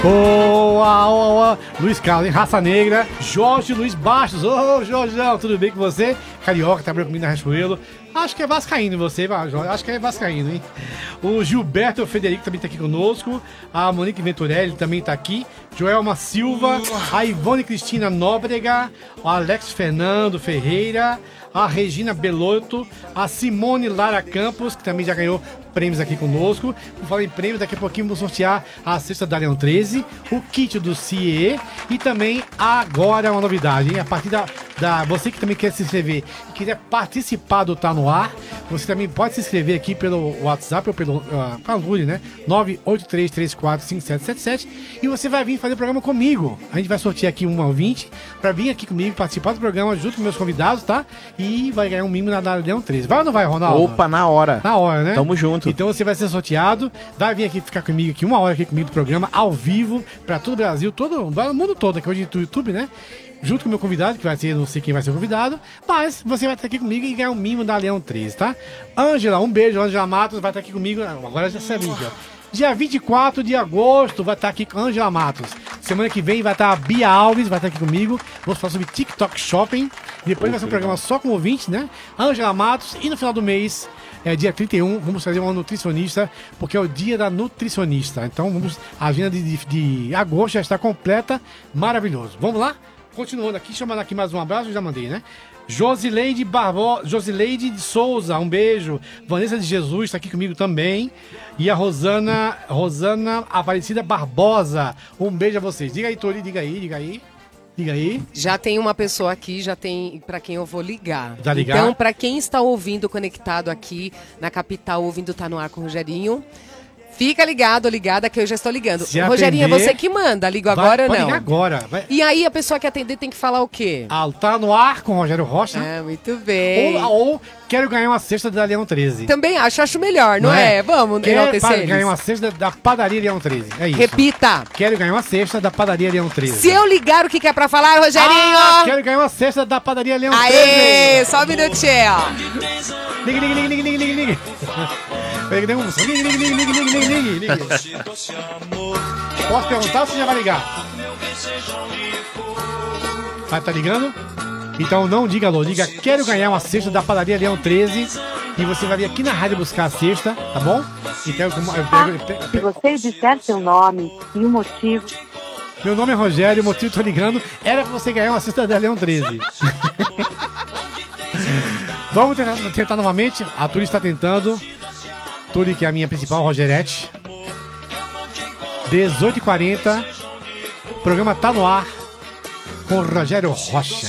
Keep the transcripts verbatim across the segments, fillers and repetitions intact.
Boa, boa, Luiz Carlos, hein? Raça Negra, Jorge Luiz Bastos. Ô, oh, Jorgeão, tudo bem com você? Carioca, trabalhando comigo na Riachuelo. Acho que é vascaíno você, Jorge. Acho que é vascaíno, hein? O Gilberto Federico também tá aqui conosco. A Monique Venturelli também tá aqui. Joelma Silva, a Ivone Cristina Nóbrega, o Alex Fernando Ferreira, a Regina Belotto, a Simone Lara Campos, que também já ganhou prêmios aqui conosco. Por falar em prêmios, daqui a pouquinho vamos sortear a cesta da Leão treze, o kit do C I E e também agora uma novidade, hein? A partir da, da... Você que também quer se inscrever e quiser participar do Tá No Ar, você também pode se inscrever aqui pelo WhatsApp ou pelo uh, Calure, né? nove oito três três quatro cinco sete sete sete e você vai vir fazer o programa comigo. A gente vai sortear aqui um ouvinte para vir aqui comigo participar do programa junto com meus convidados, tá? E vai ganhar um mimo na Leão treze. Vai ou não vai, Ronaldo? Opa, na hora. Na hora, né? Tamo junto. Então você vai ser sorteado, vai vir aqui ficar comigo aqui, uma hora aqui comigo do programa, ao vivo, para todo o Brasil, todo o mundo todo, aqui hoje no YouTube, né? Junto com o meu convidado, que vai ser, não sei quem vai ser o convidado, mas você vai estar aqui comigo e ganhar um mimo da Leão treze, tá? Ângela, um beijo, Ângela Matos vai estar aqui comigo, agora já sabe, ó. Dia vinte e quatro de agosto vai estar aqui com Ângela Matos. Semana que vem vai estar a Bia Alves, vai estar aqui comigo. Vamos falar sobre TikTok Shopping. Depois oh, vai ser um programa só com ouvintes, né? Ângela Matos. E no final do mês, é, dia trinta e um, vamos fazer uma nutricionista, porque é o dia da nutricionista. Então, vamos, a agenda de, de, de agosto já está completa. Maravilhoso. Vamos lá? Continuando aqui, chamando aqui mais um abraço, já mandei, né? Josileide Barbo... Josileide de Souza, um beijo. Vanessa de Jesus está aqui comigo também. E a Rosana, Rosana Aparecida Barbosa, um beijo a vocês. Diga aí, Tori, diga aí, diga aí. Diga aí. Já tem uma pessoa aqui, já tem para quem eu vou ligar. Já ligar? Então, para quem está ouvindo, conectado aqui na capital, ouvindo Tá No Ar com o Rogerinho, fica ligado, ligada, que eu já estou ligando. Se Rogerinho, atender, é você que manda. Ligo vai, agora ou não? Ligar agora. Vai. E aí a pessoa que atender tem que falar o quê? Ah, Tá No Ar com o Rogério Rocha. É, muito bem. Ou, ou quero ganhar uma cesta da Leão treze. Também acho, acho melhor, não, não é? é? Vamos quero ganhar uma cesta da padaria Leão treze. É isso. Repita. Quero ganhar uma cesta da padaria Leão treze. Se eu ligar, o que, que é pra falar, Rogerinho? Ah, quero ganhar uma cesta da padaria Leão treze. Aê, só um minutinho. Ligue, ligue, ligue, ligue, ligue, ligue, ligue. Ligue, ligue, ligue, ligue, ligue, ligue, ligue. Posso perguntar ou você já vai ligar? Vai estar ligando? Então não diga alô, diga quero ganhar uma cesta da padaria Leão treze e você vai vir aqui na rádio buscar a cesta, tá bom? Então eu, eu, eu, eu, eu, Se você disser seu nome e o motivo... Meu nome é Rogério, o motivo que eu tô ligando era pra você ganhar uma cesta da Leão treze. Vamos tentar, tentar novamente, a Turi está tentando. Turi, que é a minha principal, Rogerete. dezoito e quarenta, o programa Tá No Ar com o Rogério Rocha.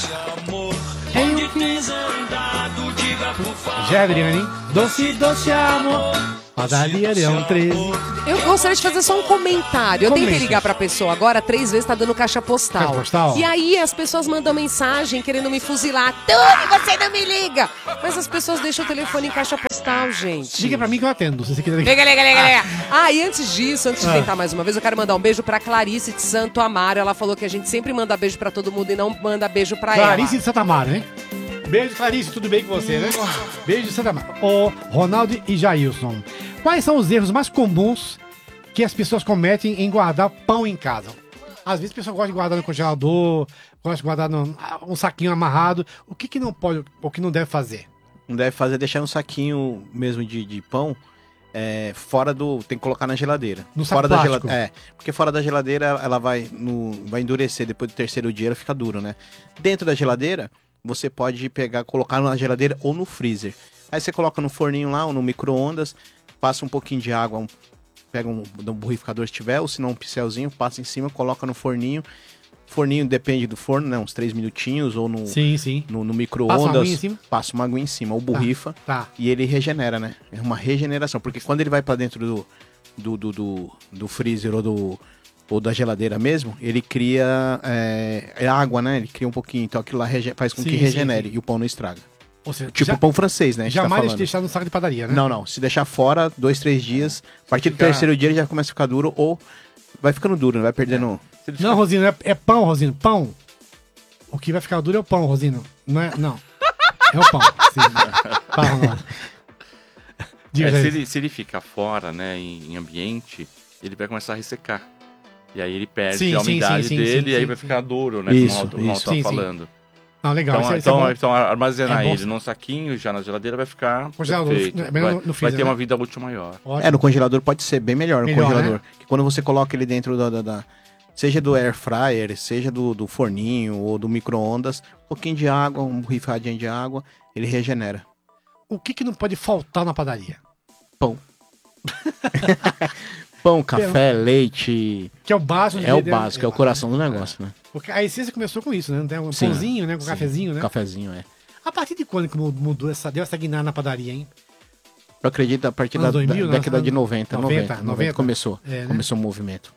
Já, Adriane, doce, doce amor, padaria Leão treze. Eu gostaria de fazer só um comentário. Eu Comenta. tentei ligar pra pessoa agora, três vezes tá dando caixa postal. Caixa postal? E aí as pessoas mandam mensagem querendo me fuzilar. Tony, você não me liga! Mas as pessoas deixam o telefone em caixa postal, gente. Liga pra mim que eu atendo, se você quiser ligar. Liga, liga, liga, liga. Ah, e antes disso, antes de ah. tentar mais uma vez, eu quero mandar um beijo pra Clarice de Santo Amaro. Ela falou que a gente sempre manda beijo pra todo mundo e não manda beijo pra Clarice ela. Clarice de Santo Amaro, né? Beijo, Clarice, tudo bem com você, né? Beijo de Santo Amaro. Ô, Ronaldo e Jailson, quais são os erros mais comuns que as pessoas cometem em guardar pão em casa? Às vezes a pessoa gosta de guardar no congelador, gosta de guardar no, um saquinho amarrado. O que que não pode, o que não deve fazer? Não deve fazer deixar um saquinho mesmo de, de pão é, fora do... Tem que colocar na geladeira. No saco fora plástico? Da geladeira, é, porque fora da geladeira ela vai, no, vai endurecer. Depois do terceiro dia ela fica duro, né? Dentro da geladeira, você pode pegar, colocar na geladeira ou no freezer. Aí você coloca no forninho lá ou no micro-ondas, passa um pouquinho de água, um, pega um, um borrificador se tiver, ou se não um pincelzinho, passa em cima, coloca no forninho. Forninho depende do forno, né? Uns três minutinhos, ou no, sim, sim. no, no micro-ondas. Passa uma aguinha em cima? Passa uma aguinha em cima, ou borrifa. Tá, tá. E ele regenera, né? É uma regeneração, porque quando ele vai pra dentro do, do, do, do, do freezer ou, do, ou da geladeira mesmo, ele cria é, é água, né? Ele cria um pouquinho, então aquilo lá rege- faz com sim, que regenere sim, sim. E o pão não estraga. Ou seja, tipo já, pão francês, né? Jamais tá deixar no saco de padaria, né? Não, não. Se deixar fora, dois, três dias, a partir do terceiro dia ele já começa a ficar duro ou vai ficando duro, né? Vai perdendo... É. Não, Rosino, é, é pão, Rosino, pão. O que vai ficar duro é o pão, Rosino. Não é, não. É o pão. Pão, lá. É, se, ele, se ele ficar fora, né, em, em ambiente, ele vai começar a ressecar. E aí ele perde Sim, a sim, umidade sim, sim, dele sim, e aí sim, vai sim. ficar duro, né? Isso, como o Ronaldo isso. tava Sim, sim. falando. Não, legal. Então, isso, é- isso é então, bom. então armazenar É bom. ele num saquinho já na geladeira vai ficar Congelador, perfeito. é melhor Vai, no- no vai freezer, ter né? uma vida útil maior. Ótimo. É, no congelador pode ser bem melhor, Melhor, no congelador. né? Que quando você coloca ele dentro da, da- da- seja do air fryer, seja do, do forninho ou do micro-ondas, um pouquinho de água, um borrifadinho de água, ele regenera. O que, que não pode faltar na padaria? Pão. Pão, café, leite. Que é o básico. É o de- básico, é o coração do negócio, né? Porque a essência começou com isso, né? Não tem um Sim, pãozinho, né? Com um sim. cafezinho, né? Cafezinho, é. A partir de quando que mudou essa, deu essa guinada na padaria, hein? Eu acredito a partir da, Anos dois mil, da né? década de noventa, noventa, noventa, noventa, noventa. começou, É, né? começou o movimento.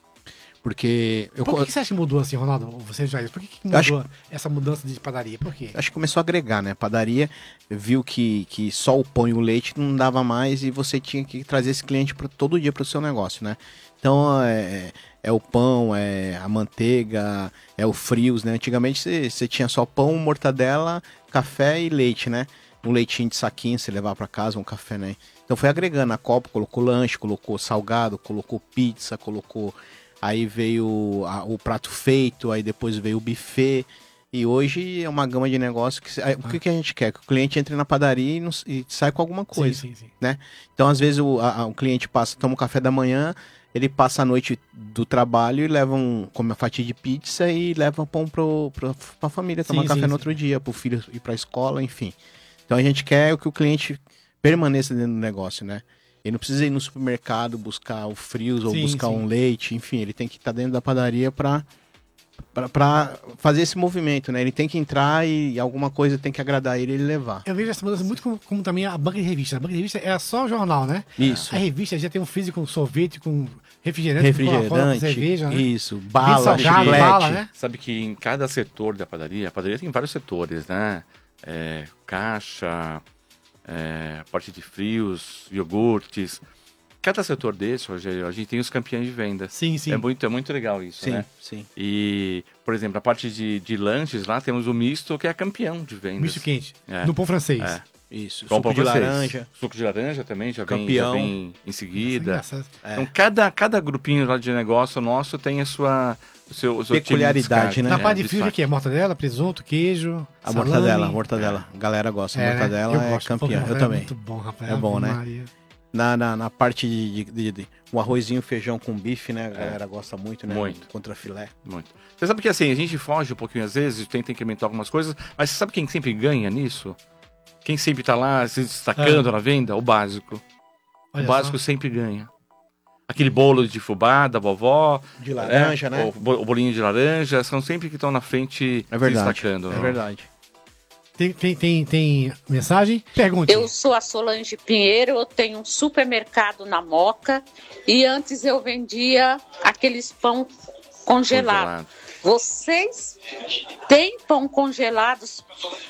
Porque eu, Por que, que você acha que mudou assim, Ronaldo? Você já Por que, que mudou acho- essa mudança de padaria? Por quê? acho que começou a agregar, né? Padaria viu que, que só o pão e o leite não dava mais e você tinha que trazer esse cliente pra, todo dia para o seu negócio, né? Então é, é o pão, é a manteiga, é o frios, né? Antigamente você, você tinha só pão, mortadela, café e leite, né? Um leitinho de saquinho você levar para casa, um café, né? Então foi agregando a copa, colocou lanche, colocou salgado, colocou pizza, colocou... Aí veio a- o prato feito, aí depois veio o buffet. E hoje é uma gama de negócio que... aí, o que, que a gente quer? Que o cliente entre na padaria e, não- e sai com alguma coisa, Sim, sim, sim. né? Então, às vezes, o, a- a- o cliente passa, toma um café da manhã, ele passa a noite do trabalho e leva um... come uma fatia de pizza e leva pão pro, pro, pra família tomar Sim, café sim, no sim. outro dia, pro filho ir pra escola, enfim. Então, a gente quer que o cliente permaneça dentro do negócio, né? Ele não precisa ir no supermercado buscar o frios ou Sim, buscar sim. um leite, enfim, ele tem que estar dentro da padaria para para fazer esse movimento, né? Ele tem que entrar e alguma coisa tem que agradar ele e ele levar. Eu vejo essa mudança muito como, como também a banca de revista. A banca de revista era só jornal, né? Isso. A revista já tem um freezer com sorvete, com refrigerante, com Coca-Cola, com Refrigerante, cerveja, né? isso, bala, salgado, chiclete. bala, né? Sabe que em cada setor da padaria, a padaria tem vários setores, né? É, caixa, é, parte de frios, iogurtes. Cada setor desse, Rogério, a gente tem os campeões de vendas. Sim, sim. É muito, é muito legal isso, Sim, né? sim. E, por exemplo, a parte de, de lanches lá, temos o misto, que é campeão de vendas. Misto quente. É. No pão francês. É. Isso, Pão suco pão de francês. laranja. Suco de laranja também já vem, já Campeão. vem em seguida. Engraçado. Então, cada, cada grupinho lá de negócio nosso tem a sua... O seu, o seu time de Peculiaridade, descarte, né? Na É, parte de frio, o destaque. que é? Mortadela, presunto, queijo, A salame. mortadela, a mortadela. A galera gosta. A É, né? mortadela Eu é gosto. Pô, campeã. Eu mortadela também. É muito bom, rapaz. É bom, Ave né? Maria. Na, na, na parte de, de, de- de- um arrozinho, feijão com bife, né? A galera gosta muito, né? Muito. Contra filé. Muito. Você sabe que assim, a gente foge um pouquinho às vezes, tenta incrementar algumas coisas, mas você sabe quem sempre ganha nisso? Quem sempre tá lá se destacando na venda? O básico. Olha o básico só. sempre ganha. Aquele bolo de fubá da vovó. De laranja, né? O, bo- o bolinho de laranja, são sempre que estão na frente É verdade. se destacando. É né? verdade. Tem, tem, tem, tem mensagem? Pergunte. Eu sou a Solange Pinheiro, eu tenho um supermercado na Moca e antes eu vendia aqueles pão congelado. Congelado. Vocês têm pão congelados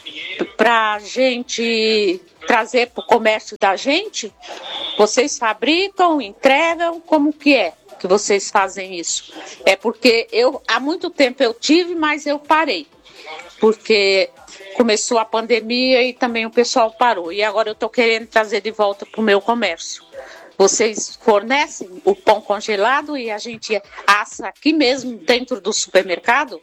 para gente trazer para o comércio da gente? Vocês fabricam, entregam? Como que é que vocês fazem isso? É porque eu há muito tempo eu tive, mas eu parei. Porque começou a pandemia e também o pessoal parou. E agora eu estou querendo trazer de volta para o meu comércio. Vocês fornecem o pão congelado e a gente assa aqui mesmo dentro do supermercado?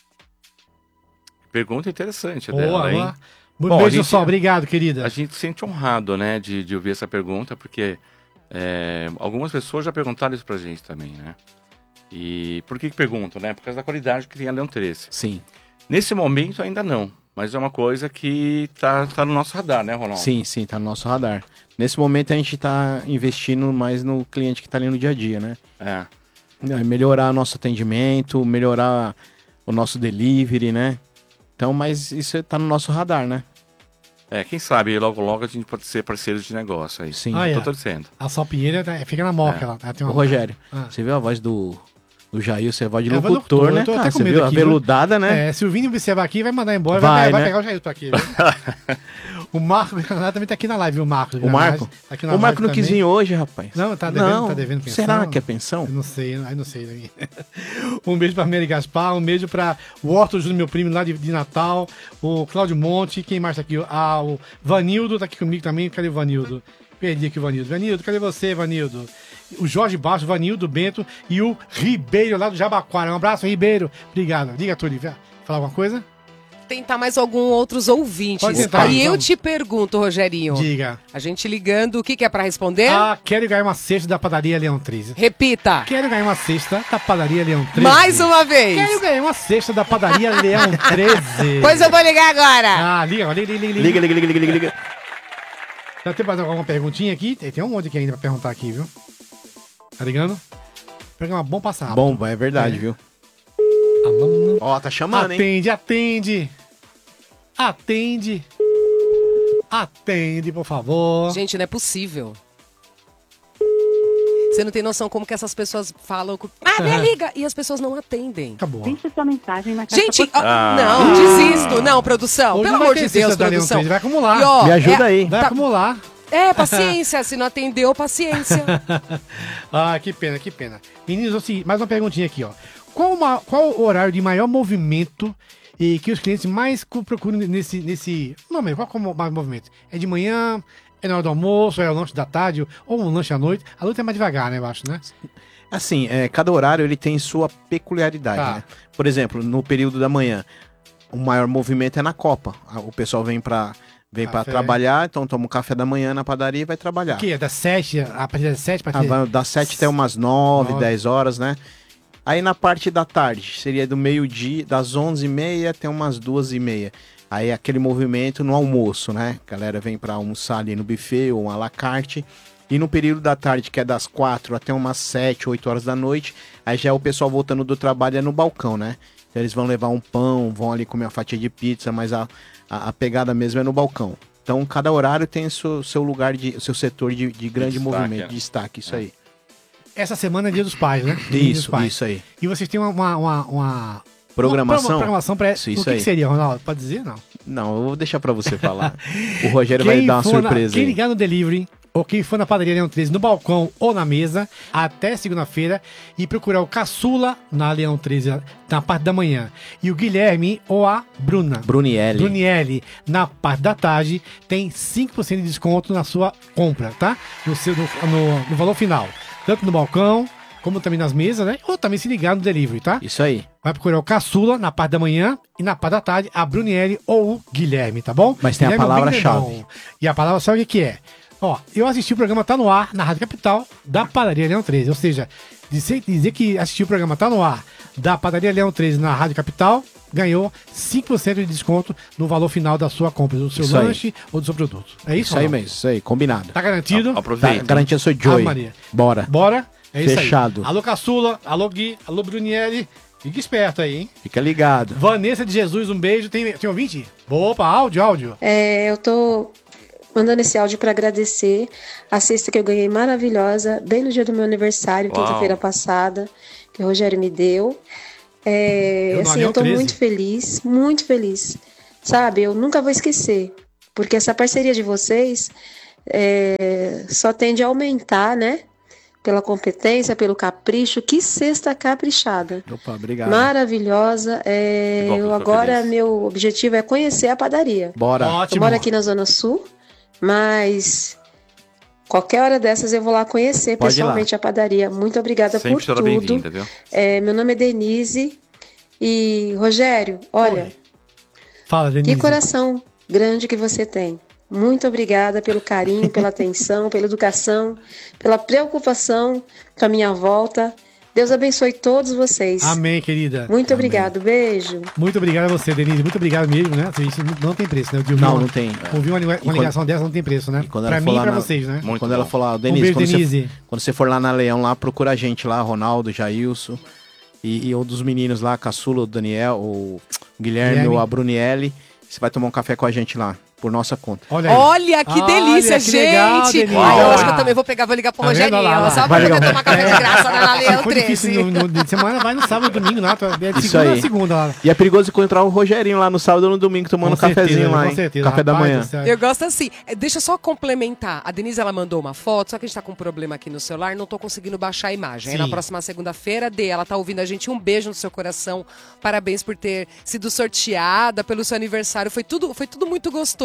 Pergunta interessante a Boa, dela, hein? boa. Um Bom, a beijo gente- só, obrigado, querida. A gente se sente honrado, né, de, de ouvir essa pergunta, porque é, algumas pessoas já perguntaram isso pra gente também, né? E por que que perguntam, né? Por causa da qualidade que tem a Leão treze. Sim. Nesse momento ainda não, mas é uma coisa que tá, tá no nosso radar, né, Ronaldo? Sim, sim, tá no nosso radar. Nesse momento a gente tá investindo mais no cliente que tá ali no dia a dia, né? É. É, melhorar nosso atendimento, melhorar o nosso delivery, né? Então, mas isso tá no nosso radar, né? É, quem sabe logo logo a gente pode ser parceiros de negócio aí. Sim. Ah, é. Tô torcendo. A Sal Pinheiro tá- fica na Moca. É. Ela, ela tem Ô, uma... Rogério, Ah. você viu a voz do, do Jair, você é a voz de É a voz do locutor, locutor, né, eu tô até cara? com Você medo viu? aqui, a veludada, né? É, se o Vini observar aqui, vai mandar embora, Vai, vai, vai né? pegar o Jair pra aqui. Viu? O Marco Granada também tá aqui na live, viu, Marco? O Marco? Tá aqui na O Marco live não quis também. vir hoje, rapaz. Não, tá devendo, Não. tá devendo pensão. Será que é pensão? Eu não sei, aí não sei. Né? Um beijo pra Mary Gaspar, um beijo pra o Otto Júnior, meu primo lá de, de Natal, o Cláudio Monte, quem mais tá aqui? Ah, o Vanildo tá aqui comigo também, cadê o Vanildo? Perdi aqui o Vanildo. Vanildo, cadê você, Vanildo? o Jorge Baixo, o Vanildo Bento e o Ribeiro lá do Jabaquara. Um abraço, Ribeiro. Obrigado. Diga, Túlio, falar alguma coisa? Tentar mais algum outros ouvintes. Pode tentar, Aí então. eu te pergunto, Rogerinho. Diga. A gente ligando, o que, que é pra responder? Ah, quero ganhar uma cesta da padaria Leão treze. Repita. Quero ganhar uma cesta da padaria Leão treze. Mais uma vez. Quero ganhar uma cesta da padaria Leão treze. Pois eu vou ligar agora. Ah, liga, liga, liga, liga. Liga, liga, liga, liga, liga. Já tem mais alguma perguntinha aqui? Tem, tem um monte aqui ainda pra perguntar aqui, viu? Tá ligando? Programa bom passar rápido. Bom, é verdade, É. viu? Alô? Ó, tá chamando, hein? Atende, atende. Atende. Atende, por favor. Gente, não é possível. Você não tem noção como que essas pessoas falam. com- Ah, me liga! E as pessoas não atendem. Acabou. Deixe sua mensagem na caixa Gente, postal. ah, não, desisto. Não, produção. Hoje Pelo não vai amor ter de cesta Deus, da Leão produção. treze, vai acumular. E, ó, Me ajuda é- aí. Vai tá- acumular. É, paciência. Se não atendeu, paciência. Ah, que pena, que pena. Meninos, assim, mais uma perguntinha aqui, ó. Qual, uma- qual o horário de maior movimento e que os clientes mais cu- procuram nesse, nesse momento? Qual é o mais movimento? É de manhã, é na hora do almoço, é o lanche da tarde ou um lanche à noite? A luta é mais devagar, né, eu acho, né? Assim, é, cada horário ele tem sua peculiaridade, Tá. né? Por exemplo, no período da manhã, o maior movimento é na Copa. A- O pessoal vem pra, vem pra Café. trabalhar, então toma um café da manhã na padaria e vai trabalhar. Que é das sete, a partir das sete, a Ah, partir vai das sete até umas nove, Nove. dez horas, né? Aí na parte da tarde, seria do meio-dia, das onze e meia até umas duas e meia. Aí é aquele movimento no almoço, né? A galera vem pra almoçar ali no buffet ou um à la carte. E no período da tarde, que é das quatro até umas sete, oito horas da noite, aí já é o pessoal voltando do trabalho é no balcão, né? Então eles vão levar um pão, vão ali comer uma fatia de pizza, mas a, a, a pegada mesmo é no balcão. Então cada horário tem o seu, seu lugar, de, o seu setor de, de grande destaque, movimento, é. de destaque, isso aí. Essa semana é dia dos pais, né? Dia dos Isso, pais. isso aí. E vocês têm uma, uma, uma, uma- Programação? Uma programação pra... Isso, o isso que, aí. que seria, Ronaldo? Pode dizer, não? Não, eu vou deixar pra você falar. O Rogério vai dar uma for na- surpresa Quem aí. ligar no delivery ou quem for na padaria Leão treze, no balcão ou na mesa, até segunda-feira, e procurar o Caçula na Leão treze, na parte da manhã, e o Guilherme ou a Bruna. Brunielli. Brunielli, na parte da tarde, tem cinco por cento de desconto na sua compra, tá? No, seu, no, no- no valor final. Tanto no balcão, como também nas mesas, né? Ou também se ligar no delivery, tá? Isso aí. Vai procurar o Caçula na parte da manhã e na parte da tarde a Brunielli ou o Guilherme, tá bom? Mas tem a Guilherme é bem palavra-chave. grandão. E a palavra sabe o que que é? Ó, eu assisti o programa Tá No Ar na Rádio Capital da Padaria Leão treze. Ou seja, dizer, dizer que assistiu o programa Tá No Ar da Padaria Leão treze na Rádio Capital, ganhou cinco por cento de desconto no valor final da sua compra, do seu Isso aí. lanche ou do seu produto. É isso, Isso aí Ronaldo? mesmo, isso aí, combinado. Tá garantido? Tá, Aproveita. garantia sou Ave Joey. Maria. Bora. Bora? É isso Fechado. aí. Alô, Caçula. Alô, Gui. Alô, Brunielli. Fique esperto aí, hein? Fica ligado. Vanessa de Jesus, um beijo. Tem, tem ouvinte? Opa, áudio, áudio. É, eu tô mandando esse áudio para agradecer a cesta que eu ganhei maravilhosa, bem no dia do meu aniversário, Uau. quinta-feira passada, que o Rogério me deu. É, Eu no assim, Anel eu tô treze. muito feliz, muito feliz. Sabe, eu nunca vou esquecer, porque essa parceria de vocês é, só tende a aumentar, né? Pela competência, pelo capricho. Que cesta caprichada. Opa, obrigado. Maravilhosa. É, Que bom que eu eu tô agora, feliz. meu objetivo é conhecer a padaria. Bora. Eu Ótimo. moro aqui na Zona Sul, mas qualquer hora dessas eu vou lá conhecer Pode ir lá. pessoalmente a padaria. Muito obrigada Sempre por será tudo. bem-vinda, viu? É, meu nome é Denise e Rogério, olha, Oi. Fala, Denise. que coração grande que você tem. Muito obrigada pelo carinho, pela atenção, pela educação, pela preocupação com a minha volta. Deus abençoe todos vocês. Amém, querida. Muito obrigado. Beijo. Muito obrigado a você, Denise. Muito obrigado mesmo, né? Isso não- não tem preço, né? De ouvir Não, uma- não tem. Ouvir uma, liga- uma quando- ligação dessa não tem preço, né? E quando Pra ela mim for e lá pra na- vocês, né? Muito Quando ela bom. falar, Um Denise, beijo, quando, Denise. Você, quando você for lá na Leão, lá, procura a gente lá, Ronaldo, Jailson, e, e um dos meninos lá, Caçula, o Daniel, o Guilherme, Guilherme. ou a Brunielli. Você vai tomar um café com a gente lá, por nossa conta. Olha aí. Olha, que Olha, delícia, que legal, gente. Denise. Ai, eu acho que eu Ah. também vou pegar, vou ligar pro Tá vendo? Rogerinho. Olha lá, Só vai pra poder ligar. tomar café de graça lá na Leão Se for difícil treze. no, no dia de semana, vai no sábado, domingo lá. tu- É de Isso segunda aí. a segunda lá. E é perigoso encontrar o Rogerinho lá no sábado ou no domingo, tomando um Com certeza, cafezinho lá, com hein? certeza, Café da rapaz manhã. do céu. Eu gosto assim. É, deixa eu só complementar. A Denise, ela mandou uma foto, só que a gente tá com um problema aqui no celular, não tô conseguindo baixar a imagem. Aí Sim. na próxima segunda-feira, Dê, ela tá ouvindo a gente. Um beijo no seu coração. Parabéns por ter sido sorteada pelo seu aniversário. Foi tudo, foi tudo muito gostoso.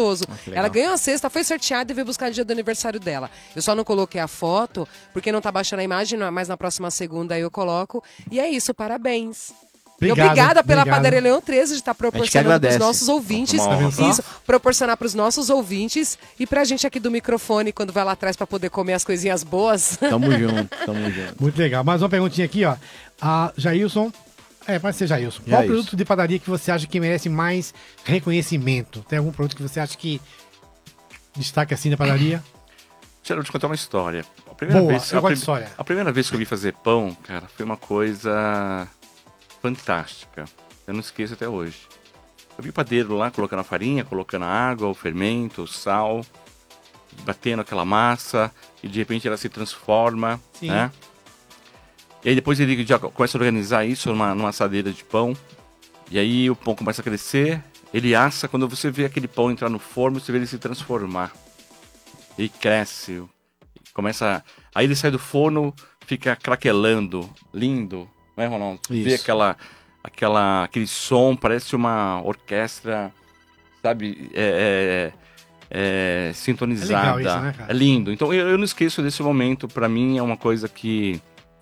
gostoso. legal. Ela ganhou a cesta, foi sorteada e veio buscar no dia do aniversário dela. Eu só não coloquei a foto, porque não tá baixando a imagem, mas na próxima segunda aí eu coloco. E é isso, parabéns. Obrigado, e obrigada pela obrigado. Padaria Leão treze de estar proporcionando para os agradece. nossos ouvintes. Tá vendo só? Isso, proporcionar para os nossos ouvintes e pra gente aqui do microfone, quando vai lá atrás para poder comer as coisinhas boas. Tamo junto, tamo junto. Muito legal. Mais uma perguntinha aqui, ó. A Jailson. É, pode ser Jailson. Qual Jailson. produto de padaria que você acha que merece mais reconhecimento? Tem algum produto que você acha que destaque assim na padaria? Deixa eu te contar uma história. A primeira Boa, vez, eu a, gosto prim- de história. a primeira vez que eu vi fazer pão, cara, foi uma coisa fantástica. Eu não esqueço até hoje. Eu vi o padeiro lá colocando a farinha, colocando a água, o fermento, o sal, batendo aquela massa e de repente ela se transforma, Sim. né? E aí depois ele já começa a organizar isso numa, numa assadeira de pão. E aí o pão começa a crescer, ele assa, quando você vê aquele pão entrar no forno, você vê ele se transformar. Ele cresce, começa... Aí ele sai do forno, fica craquelando, lindo, não é, Ronaldo? Isso. Vê aquela, aquela, aquele som, parece uma orquestra, sabe, é, é, é, sintonizada. É legal isso, né, cara? É lindo. Então eu, eu não esqueço desse momento, pra mim é uma coisa que...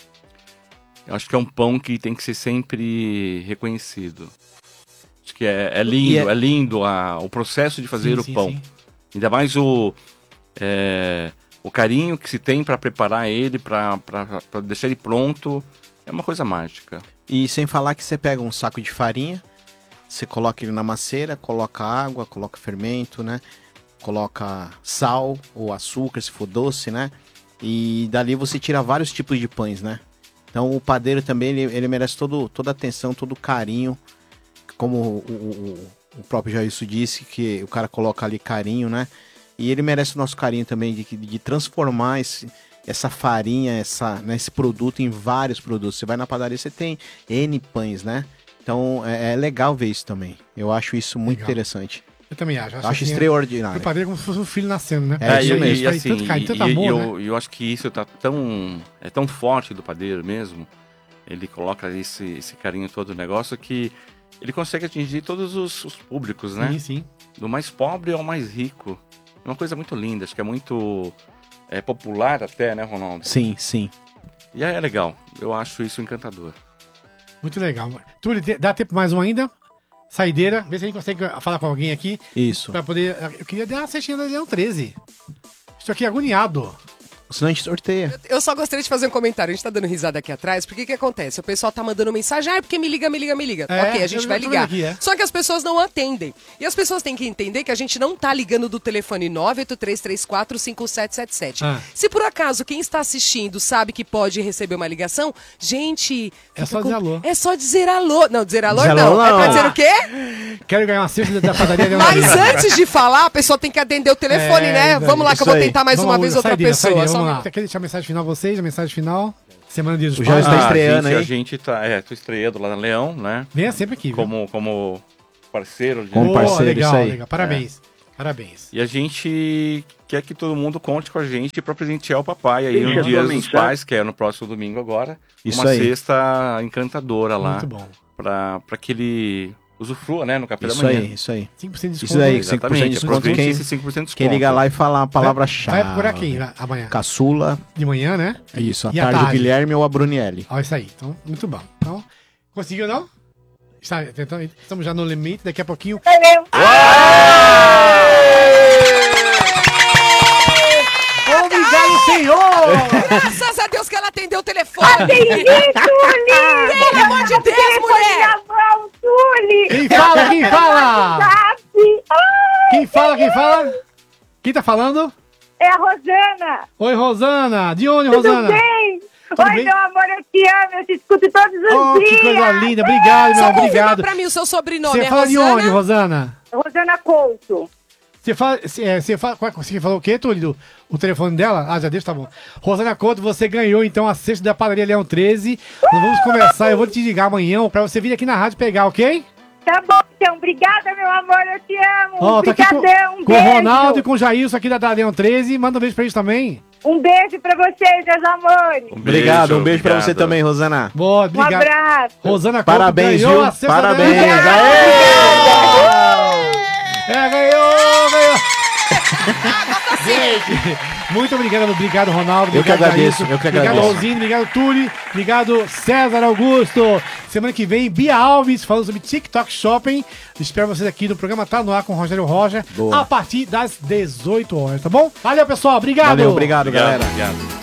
Eu acho que é um pão que tem que ser sempre reconhecido. Acho que é, é lindo, E é- é... lindo a, o processo de fazer Sim, o sim, pão. sim. Ainda mais o, é, o carinho que se tem para preparar ele, para deixar ele pronto. É uma coisa mágica. E sem falar que você pega um saco de farinha, você coloca ele na maceira, coloca água, coloca fermento, né? Coloca sal ou açúcar, se for doce, né? E dali você tira vários tipos de pães, né? Então o padeiro também, ele, ele merece todo, toda a atenção, todo o carinho. Como o, o, o próprio Jailson disse, que o cara coloca ali carinho, né? E ele merece o nosso carinho também de, de transformar esse, essa farinha, essa, né, esse produto em vários produtos. Você vai na padaria, você tem N pães, né? Então é, é legal ver isso também. Eu acho isso muito Legal. interessante. Eu também acho. Eu acho assim, O extraordinário. padeiro é como se fosse um filho nascendo, né? É, isso e, mesmo. e, Faz assim, tanto carinho, tanto e- amor, e né? eu, eu acho que isso tá tão, é tão forte do padeiro mesmo. Ele coloca esse, esse carinho todo no negócio que ele consegue atingir todos os, os públicos, né? Sim, sim. Do mais pobre ao mais rico. É uma coisa muito linda, acho que é muito é, popular até, né, Ronaldo? Sim, sim. E é legal, eu acho isso encantador. Muito legal. Túlio, te- dá tempo mais um ainda? Saideira, vê se a gente consegue falar com alguém aqui. Isso. Pra poder. Eu queria dar uma cestinha da Leão treze. Estou aqui agoniado. Senão a gente sorteia. Eu só gostaria de fazer um comentário. A gente tá dando risada aqui atrás, porque o que acontece? O pessoal tá mandando mensagem, ah, é porque me liga, me liga, me liga. É, ok, a gente eu vai tô vendo ligar. aqui, é. Só que as pessoas não atendem. E as pessoas têm que entender que a gente não tá ligando do telefone nove oito três três quatro cinco sete sete sete. Ah. Se por acaso quem está assistindo sabe que pode receber uma ligação, gente... É fica só dizer alô. É só dizer alô. Não, dizer alô Dizer não. alô É pra não. dizer o quê? Quero ganhar uma cesta da padaria Leão Mas treze. antes de falar, a pessoa tem que atender o telefone, É, né? verdade. Vamos lá que eu Isso vou aí. tentar mais Vamos uma lá, vez outra saideira, pessoa. saideira, Só vamos um lá. Quer deixar a mensagem final vocês? A mensagem final? Semana de dos O Pais. Jailson tá estreando a gente, aí. A gente tá, é, tô estreando lá na Leão, né? Venha sempre aqui. viu? Como, como parceiro. De... Como Boa, parceiro, legal, isso aí. legal. Parabéns. Parabéns. E a gente quer que todo mundo conte com a gente para presentear o papai aí Deixa no a Dia sua dos mensagem. Pais, que é no próximo domingo agora. Isso uma aí. cesta encantadora lá. Muito bom. Pra, pra que ele usufrua, né, no café Isso da manhã. aí, isso aí. cinco por cento de desconto. Isso daí, Exatamente, cinco por cento de desconto. aproveite Quem, esse cinco por cento de desconto. quem ligar lá e falar a Vai palavra-chave. procurar quem lá, amanhã? Caçula. De manhã, né? Isso, à E à tarde, tarde? o Guilherme ou a Brunielli. Ó, isso aí. Então, muito bom. Então, conseguiu, não? Está, então, estamos já no limite. Daqui a pouquinho... Obrigado, senhor! Graças a Deus que ela atendeu o telefone. Atendi, Tuli! Pelo amor de Deus, mulher! Mão, Tuli! Quem fala? Quem fala? Zap! Ai, Quem fala? Quem fala? Quem tá falando? é a Rosana! Oi, Rosana. De onde, Tudo Rosana? bem? Tudo Oi, bem? meu amor, eu te amo, eu te escuto todos os Oh, dias! que coisa linda. Obrigado, meu. Só confirma Obrigado. pra mim o seu sobrenome, Você é fala de Rosana? onde, Rosana? Rosana Couto. Você fala, é, você fala, qual- você falou o quê, Túlio? O telefone dela? Ah, já deixa, tá bom. Rosana Couto, você ganhou então a cesta da padaria Leão treze. Nós vamos conversar, eu vou te ligar amanhã pra você vir aqui na rádio pegar, ok? Tá bom, então. Obrigada, meu amor, eu te amo. Ó, tô aqui com, Obrigadão, um com o beijo. Ronaldo e com o Jailson aqui da, da Leão treze. Manda um beijo pra eles também. Um beijo pra vocês, meus amores. Um Obrigado, um beijo pra você obrigado. também, Rosana. Boa, Um obrigado. abraço. Rosana Couto Parabéns, ganhou viu? a cesta da Parabéns. Leão treze. Aê! É, ganhou, ganhou. Gente, muito obrigado, obrigado, Ronaldo. Eu que Obrigado, agradeço, Thaís. eu que Obrigado, agradeço. Rosinho, obrigado, Tuli. Obrigado, César Augusto. Semana que vem, Bia Alves, falando sobre TikTok Shopping. Espero vocês aqui no programa Tá No Ar com o Rogério Roja, Boa. a partir das dezoito horas, tá bom? Valeu, pessoal. Obrigado. Valeu, obrigado, Obrigado, galera. obrigado.